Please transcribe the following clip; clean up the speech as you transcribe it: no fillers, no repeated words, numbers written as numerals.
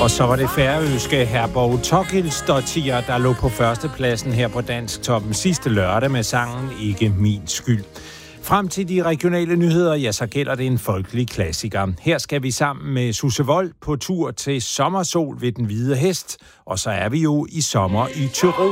Og så var det færøske Herborg Tokilsdottir, der lå på førstepladsen her på Dansktoppen sidste lørdag med sangen Ikke min skyld. Frem til de regionale nyheder, ja, så gælder det en folkelig klassiker. Her skal vi sammen med Susse Wold på tur til sommersol ved Den Hvide Hest, og så er vi jo i sommer i Tyrol.